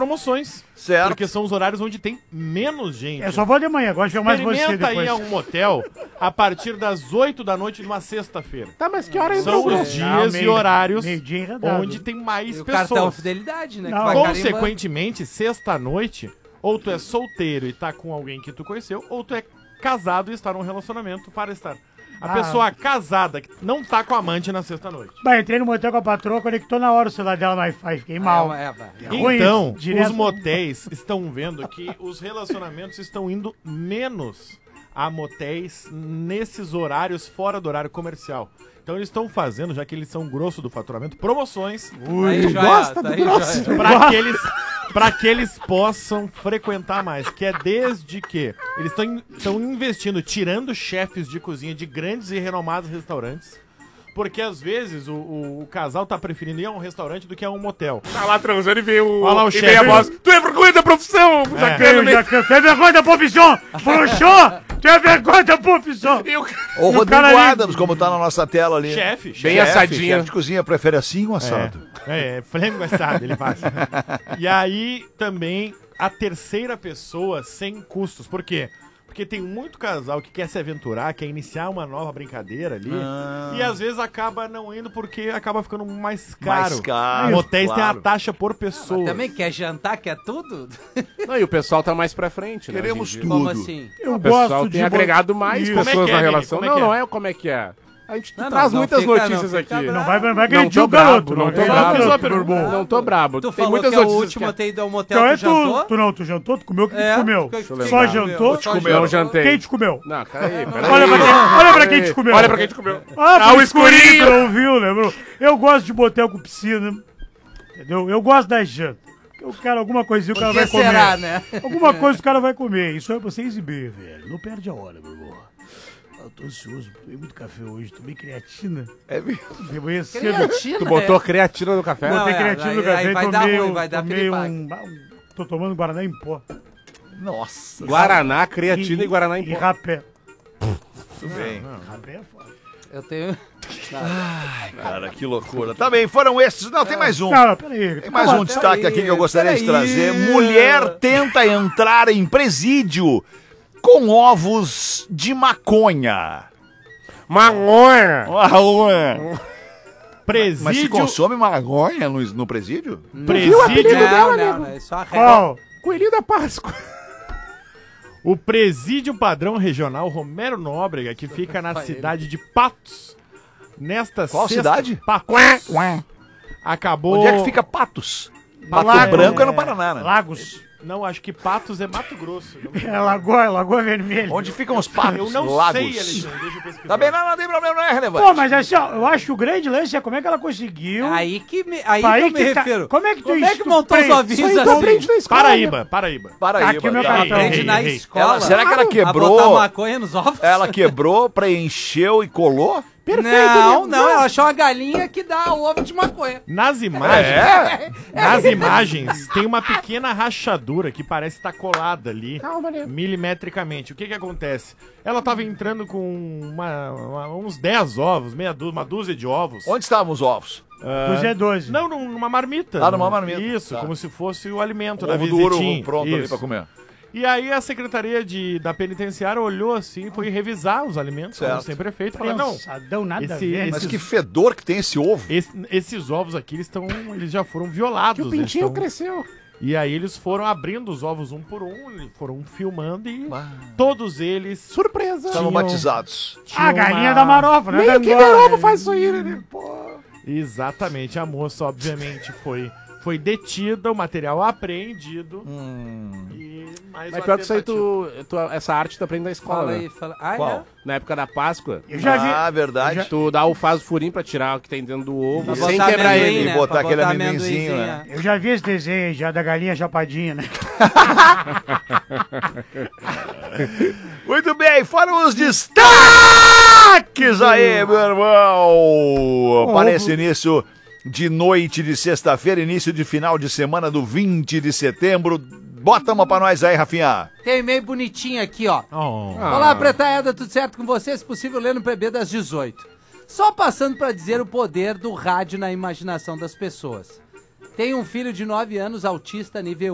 promoções. Certo. Porque são os horários onde tem menos gente. Eu só vou de manhã, gosto de ver mais você Experimenta depois. aí a um motel a partir das 8 da noite de uma sexta-feira. Tá, mas que hora São os dias e horários meio-dia enredado. onde tem mais E o cartão pessoas. fidelidade, né? Não. que vai carimbando. Consequentemente, sexta-noite, ou tu é solteiro e tá com alguém que tu conheceu, ou tu é casado e está num relacionamento para estar. A pessoa casada que não tá com a amante na sexta-noite. Bah, entrei no motel com a patroa, conectou na hora o celular dela no Wi-Fi, fiquei mal. vai. Ruim, Então, direto- os motéis estão vendo que os relacionamentos estão indo menos a motéis nesses horários fora do horário comercial. Então eles estão fazendo, já que eles são grosso do faturamento, promoções Aí, joia, gosta tá do aí, grosso? joia. para que eles possam frequentar mais. Que é desde que eles estão investindo, tirando chefes de cozinha de grandes e renomados restaurantes. Porque às vezes o casal tá preferindo ir a um restaurante do que a um motel. Tá lá transando e vê o... Olha lá o e vê chefe. a voz. Tu é vergonha da profissão, sacana, né? Tu é vergonha da profissão! Bruxou! Tu é vergonha da profissão! E o- Ô, E o Rodrigo cara ali- Adams, como tá na nossa tela ali. Chefe. Bem assadinho. Chefe de cozinha prefere assim ou assado? Frango assado ele faz. E aí também a terceira pessoa sem custos. Por quê? Porque tem muito casal que quer se aventurar, quer iniciar uma nova brincadeira ali. E às vezes acaba não indo porque acaba ficando mais caro. Mais caro, Motéis claro. têm a taxa por pessoa. Também quer jantar, quer tudo? Não, e o pessoal tá mais pra frente, né? Queremos hoje em dia. tudo. Como assim? Eu O pessoal gosto tem de... agregado mais Isso. pessoas Como é que é, na Vini? relação. Como é Não, que é? não é como é que é. A gente Não, traz não muitas fica- não notícias fica aqui. bravo. Não vai Não agredir tô o garoto. brabo, não tô vai brabo. agredir o Só garoto. pergunta. Não tô brabo. Tu Tem falou muitas que é o notícias último a que... ter ido ao motel, Então é tu jantou? tu não, tu jantou? Tu comeu o que tu comeu? Que Só tu jantou? Só Não jantei. Quem te comeu? Não, peraí. Olha pra quem te comeu. Olha pra quem te comeu. Ah, o o escurinho, escurinho. tu não viu, né, bro? Eu gosto de motel com piscina, entendeu? Eu gosto da janta. O cara, alguma coisinha o cara Por vai que comer. será, né? Alguma coisa o cara vai comer. Isso é pra você exibir, velho. Não perde a hora, meu irmão. Eu tô ansioso, tomei muito café hoje, tomei creatina. É mesmo. De manhã cedo. Creatina, Tu botou creatina no café? Não, Botei é, creatina no aí café e vai dar tomei, ruim, vai dar tomei tô tomando Guaraná em pó. Nossa. Guaraná, creatina e Guaraná em E pó. rapé. Muito bem. Rapé é foda. Eu tenho... Cara, que loucura. Tá bem, foram esses. Não, tem mais um. Cara, peraí. Tem mais um destaque aqui que eu gostaria de trazer. Mulher tenta entrar em presídio com ovos de maconha. Magonha! Presídio. Mas se consome maconha no presídio? Presídio. Não, é só a regra. Qual? Coelhinho da Páscoa. O Presídio Padrão Regional Romero Nóbrega, que fica na cidade de Patos. Nesta Qual sexta- cidade? Patos. Acabou. Onde é que fica Patos? Pato Lago, Branco é no Paraná, né? Lagos. Não, acho que Patos é Mato Grosso. É Lagoa Vermelha. Onde ficam os patos? Eu não Lagos. sei, Alexandre. Deixa eu pesquisar. Tá bem, não tem problema, não é relevante. Pô, mas assim, ó, eu acho que o grande lance é como é que ela conseguiu. Aí que Aí eu me que tá- refiro. como é que tu montou os prende? ovinhos Isso aí tu assim? aprende na escola. Paraíba. Para aí, aqui o meu mano. cartão. Aprende na Errei. escola. Será que ela A botar quebrou? maconha nos ovos? Ela quebrou, preencheu e colou? Não, ela achou uma galinha que dá ovo de maconha. Nas imagens, É? nas imagens, tem uma pequena rachadura que parece estar colada ali, Calma, né? milimetricamente. O que que acontece? Ela tava entrando com uns 10 ovos, uma dúzia de ovos. Onde estavam os ovos? Do Z12. Não, numa marmita. Ah, numa marmita. Isso, Tá. como se fosse o alimento da Ovo duro visitinha. pronto ali Isso. pra comer. E aí a secretaria da penitenciária olhou assim, foi revisar os alimentos, como Certo. sempre é feito, falou, não, Pensadão, nada a esse- ver. Mas esses- que fedor que tem esse ovo. esses ovos aqui, eles já foram violados. Que o eles pintinho estão- cresceu. E aí eles foram abrindo os ovos um por um, eles foram filmando e todos eles Surpresa. Estavam tinham- batizados. A galinha da marofa, né? Nem o Da Kinder Angola, Ovo né? faz isso aí, né? Exatamente, a moça obviamente foi detida, o material apreendido e mais Mas uma pior que isso aí, tentativa. essa arte tu aprende na escola, Fala né? aí, fala. Ah, Qual? é? Na época da Páscoa, Eu já vi. Ah, verdade. tu faz o furinho pra tirar o que tem dentro do ovo, Pra sem botar quebrar amendoim, ele. E né? botar Pra aquele botar amendoinzinho, amendoinzinho, né? Eu já vi esse desenho aí, já da galinha chapadinha, né? Muito bem, foram os destaques aí, meu irmão. Para esse início de noite de sexta-feira, início de final de semana do 20 de setembro. Bota uma pra nós aí, Rafinha. Tem e-mail bonitinho aqui, ó. Oh. Olá, Pretada, tudo certo com você? Se possível, ler no PB das 18. Só passando pra dizer o poder do rádio na imaginação das pessoas. Tenho um filho de 9 anos, autista nível